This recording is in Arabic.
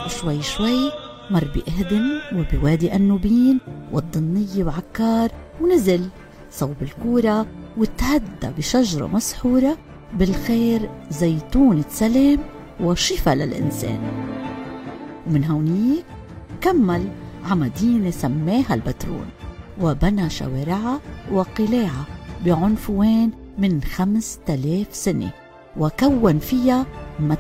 وشوي شوي مر بإهدم وبوادي النوبين والضنية وعكار، ونزل صوب الكورة وتهدى بشجرة مسحورة بالخير زيتونة سلام وشفاء للإنسان. ومن هونيك كمل عمدينة سماها البترون، وبنى شوارعها وقلاعها بعنفوان من 5000 سنة، وكون فيها